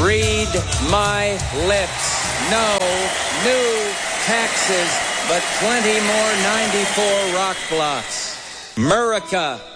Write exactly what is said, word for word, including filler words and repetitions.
Read my lips. No new taxes, but plenty more ninety-four rock blocks. Murica.